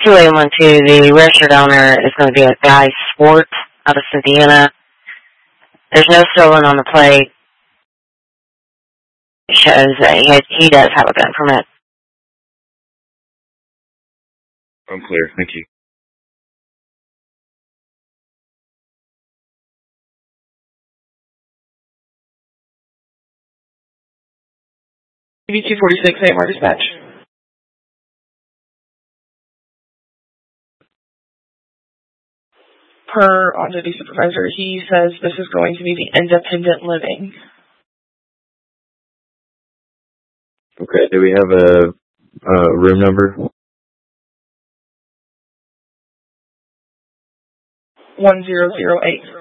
2A12, the registered owner is going to be a Guy Sport out of Cynthiana. There's no stolen on the plate. It shows that he does have a gun permit. I'm clear. Thank you. TV-246, AMR dispatch. Per on-duty supervisor, he says this is going to be the independent living. Okay, do we have a room number? 1008.